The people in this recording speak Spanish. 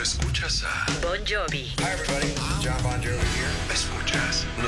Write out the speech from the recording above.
Escuchas a Bon Jovi. Hi everybody, John Bon Jovi here. Escuchas